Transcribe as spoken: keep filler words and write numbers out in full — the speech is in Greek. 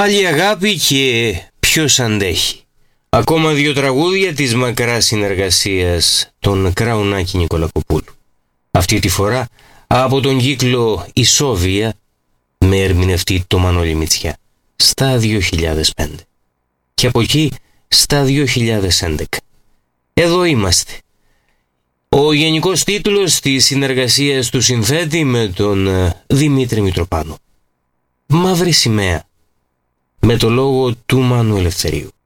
Άλλη αγάπη και ποιος αντέχει. Ακόμα δύο τραγούδια της μακράς συνεργασίας των Κραουνάκη Νικολακοπούλου. Αυτή τη φορά από τον κύκλο «Η Σόβια» με ερμηνευτή το Μανώλη Μητσιά στα δύο χιλιάδες πέντε και από εκεί στα δύο χιλιάδες έντεκα. Εδώ είμαστε. Ο γενικός τίτλος της συνεργασίας του συνθέτη με τον Δημήτρη Μητροπάνο. Μαύρη σημαία, με το λόγο του Μάνου Ελευθερίου.